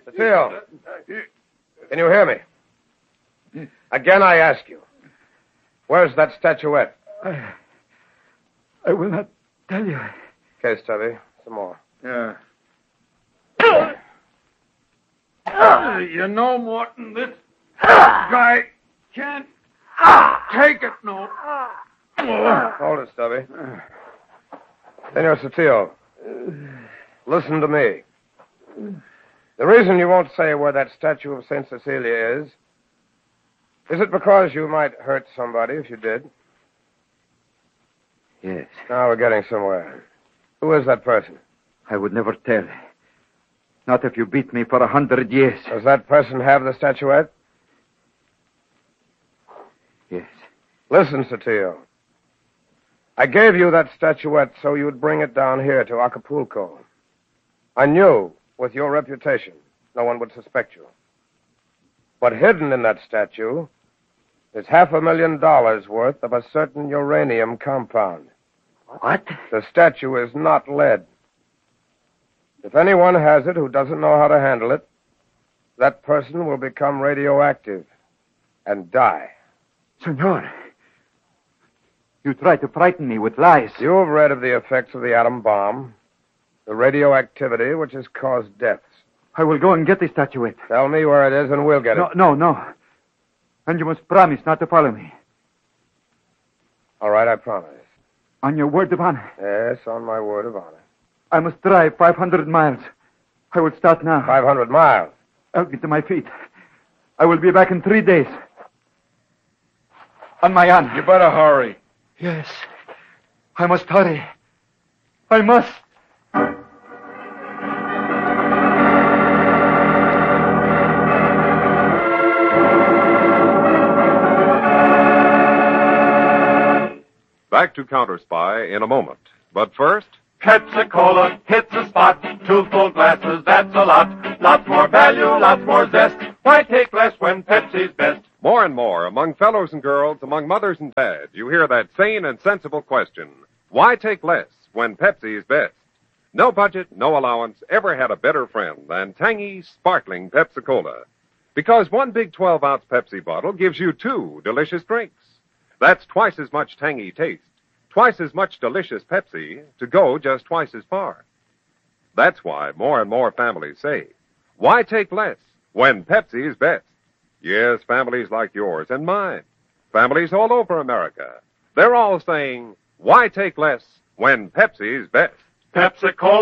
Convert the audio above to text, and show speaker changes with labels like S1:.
S1: Cecile, can you hear me? Again, I ask you, where's that statuette?
S2: I will not tell you.
S1: Okay, Stubby, some more.
S3: Yeah. You know, Morton, this guy can't take it, no.
S1: Hold it, Stubby. Senor Sotillo, listen to me. The reason you won't say where that statue of St. Cecilia is it because you might hurt somebody if you did?
S2: Yes.
S1: Now we're getting somewhere. Who is that person?
S2: I would never tell. Not if you beat me for 100 years.
S1: Does that person have the statuette?
S2: Yes.
S1: Listen, Sotillo. I gave you that statuette so you'd bring it down here to Acapulco. I knew, with your reputation, no one would suspect you. But hidden in that statue is $500,000 worth of a certain uranium compound.
S2: What?
S1: The statue is not lead. If anyone has it who doesn't know how to handle it, that person will become radioactive and die.
S2: Senor, you try to frighten me with lies.
S1: You have read of the effects of the atom bomb, the radioactivity which has caused deaths.
S2: I will go and get the statuette.
S1: Tell me where it is and we'll get it.
S2: No. And you must promise not to follow me.
S1: All right, I promise.
S2: On your word of honor.
S1: Yes, on my word of honor.
S2: I must drive 500 miles. I will start now.
S1: 500 miles?
S2: I'll get to my feet. I will be back in 3 days. On my honor.
S3: You better hurry.
S2: Yes. I must hurry. I must.
S4: Back to Counter Spy in a moment. But first...
S5: Pepsi-Cola hits the spot. 2 full glasses, that's a lot. Lots more value, lots more zest. Why take less when Pepsi's best?
S4: More and more, among fellows and girls, among mothers and dads, you hear that sane and sensible question. Why take less when Pepsi's best? No budget, no allowance ever had a better friend than tangy, sparkling Pepsi-Cola. Because one big 12-ounce Pepsi bottle gives you 2 delicious drinks. That's twice as much tangy taste, twice as much delicious Pepsi, to go just twice as far. That's why more and more families say, why take less when Pepsi is best? Yes, families like yours and mine, families all over America, they're all saying, why take less when Pepsi is best?
S5: Pepsi-Cola